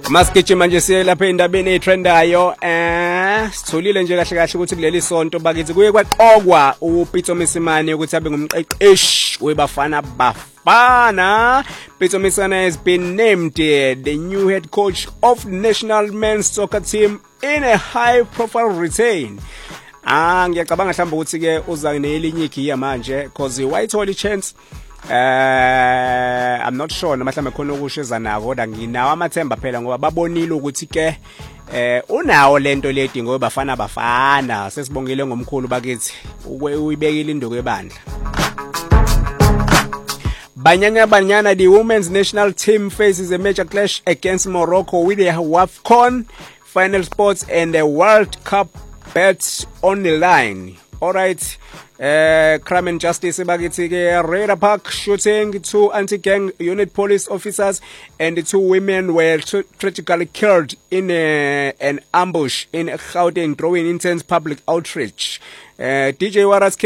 Masigijima manje siye lapha endabeni etrendayo sitholile nje kahle kahle ukuthi kuleli sonto bakithi kuye kwaqokwa uPitso Mosimane ukuthi abe ngumqeqeshi weBafana Bafana. Pitso Mosimane has been named the new head coach of national men's soccer team in a high profile retain. Ngiyacabanga mhlawumbe ukuthi ke uza nelinye igiya manje because wayithola ichance. I'm not sure noma mhlawumbe khona ukusheza nako kodwa nginawo amathemba phela ngoba babonile ukuthi ke unawo lento ledingo weBafana Bafana. Sesibongile ngomkhulu bakithi uyibekile induku ebandla. Banyana, the women's national team faces a major clash against Morocco with the WAFCON final spots and the World Cup bets on the line. All right. Crime and Justice bakithi ke Raider Park shooting, 2 anti-gang unit police officers and 2 women were tragically killed in an ambush in Gauteng, drawing intense public outrage. DJ Waras